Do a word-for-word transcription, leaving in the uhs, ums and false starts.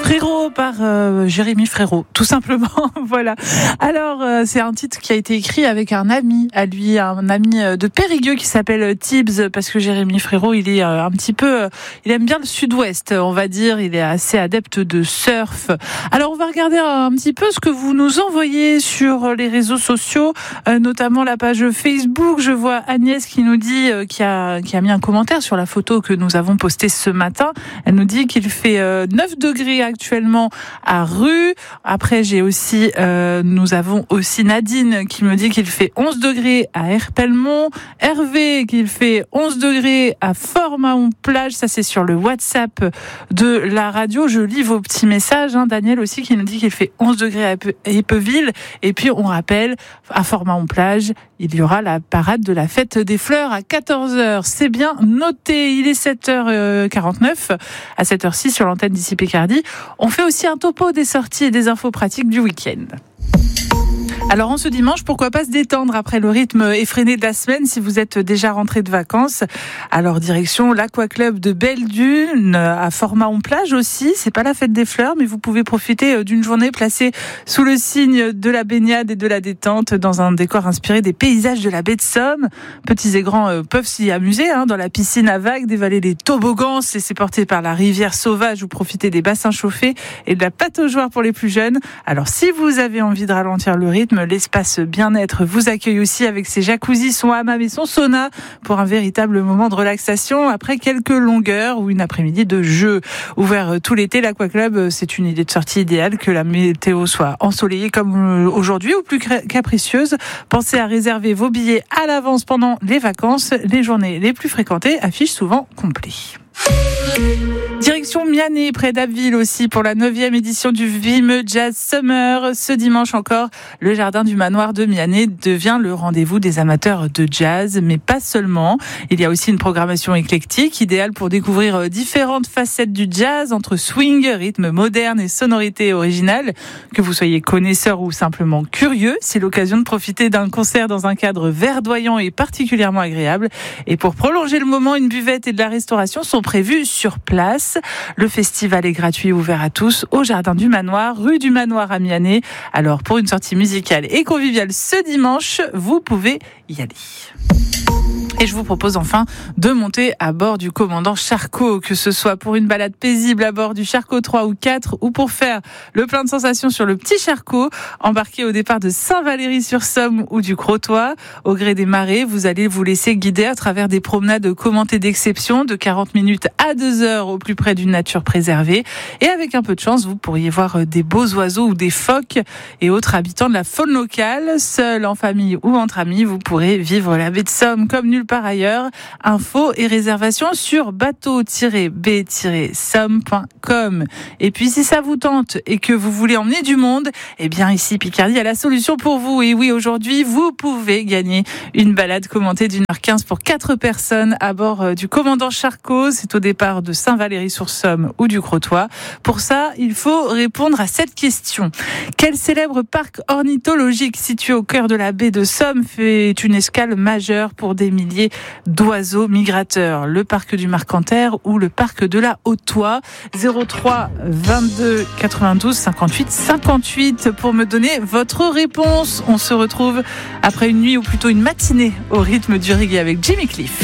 Frérot par euh, Jérémy Frérot, tout simplement. Voilà. Alors, euh, c'est un titre qui a été écrit avec un ami à lui, un ami de Périgueux qui s'appelle Tibbs, parce que Jérémy Frérot, il est euh, un petit peu, euh, il aime bien le sud-ouest, on va dire. Il est assez adepte de surf. Alors, on va regarder un petit peu ce que vous nous envoyez sur les réseaux sociaux, euh, notamment la page Facebook. Je vois Agnès qui nous dit, euh, qui a, qui a mis un commentaire sur la photo que nous avons postée ce matin. Elle nous dit qu'il fait euh, neuf degrés actuellement à Rue. Après, j'ai aussi, euh, nous avons aussi Nadine qui me dit qu'il fait onze degrés à Erpelmont. Hervé qu'il fait onze degrés à Fort-Mahon-Plage. Ça, c'est sur le WhatsApp de la radio. Je lis vos petits messages. Hein. Daniel aussi qui nous dit qu'il fait onze degrés à Épeuville. Et puis, on rappelle, à Fort-Mahon-Plage, il y aura la parade de la fête des fleurs à quatorze heures. C'est bien noté. Il est sept heures quarante-neuf. À cette heure-ci, sur l'antenne d'ici Picardie, on fait aussi un topo des sorties et des infos pratiques du week-end. Alors en ce dimanche, pourquoi pas se détendre après le rythme effréné de la semaine si vous êtes déjà rentré de vacances. Alors direction l'Aquaclub de Belle-Dune à Fort-Mahon-Plage aussi. C'est pas la fête des fleurs, mais vous pouvez profiter d'une journée placée sous le signe de la baignade et de la détente dans un décor inspiré des paysages de la baie de Somme. Petits et grands peuvent s'y amuser hein, dans la piscine à vagues, dévaler les toboggans, se laisser porter par la rivière sauvage ou profiter des bassins chauffés et de la pataugeoire pour les plus jeunes. Alors si vous avez envie de ralentir le rythme, l'espace bien-être vous accueille aussi avec ses jacuzzis, son hammam et son sauna pour un véritable moment de relaxation après quelques longueurs ou une après-midi de jeu. Ouvert tout l'été, l'Aquaclub, c'est une idée de sortie idéale, que la météo soit ensoleillée comme aujourd'hui ou plus capricieuse. Pensez à réserver vos billets à l'avance pendant les vacances. Les journées les plus fréquentées affichent souvent complet. Direction Mianet, près d'Abbeville aussi, pour la neuvième édition du Vimeux Jazz Summer. Ce dimanche encore, le jardin du manoir de Mianet devient le rendez-vous des amateurs de jazz, mais pas seulement. Il y a aussi une programmation éclectique, idéale pour découvrir différentes facettes du jazz, entre swing, rythme moderne et sonorité originale. Que vous soyez connaisseur ou simplement curieux, c'est l'occasion de profiter d'un concert dans un cadre verdoyant et particulièrement agréable. Et pour prolonger le moment, une buvette et de la restauration sont prévus sur place. Le festival est gratuit, ouvert à tous, au jardin du manoir, rue du manoir à Mianet. Alors, pour une sortie musicale et conviviale ce dimanche, vous pouvez y aller. Et je vous propose enfin de monter à bord du commandant Charcot, que ce soit pour une balade paisible à bord du Charcot trois ou quatre ou pour faire le plein de sensations sur le petit Charcot, embarqué au départ de Saint-Valery-sur-Somme ou du Crotoy. Au gré des marées, vous allez vous laisser guider à travers des promenades commentées d'exception de quarante minutes à deux heures au plus près d'une nature préservée. Et avec un peu de chance, vous pourriez voir des beaux oiseaux ou des phoques et autres habitants de la faune locale. Seul, en famille ou entre amis, vous pourrez vivre la baie de Somme comme nulle par ailleurs. Infos et réservations sur bateau tiret b tiret somme point com. Et puis si ça vous tente et que vous voulez emmener du monde, eh bien ici Picardie a la solution pour vous. Et oui, aujourd'hui, vous pouvez gagner une balade commentée d'une heure quinze pour quatre personnes à bord du commandant Charcot. C'est au départ de Saint-Valery-sur-Somme ou du Crotoy. Pour ça, il faut répondre à cette question. Quel célèbre parc ornithologique situé au cœur de la baie de Somme fait une escale majeure pour des milliers d'oiseaux migrateurs? Le parc du Marcanterre ou le parc de la Haute-Oie? zéro trois vingt-deux quatre-vingt-douze cinquante-huit cinquante-huit pour me donner votre réponse. On se retrouve après une nuit ou plutôt une matinée au rythme du reggae avec Jimmy Cliff.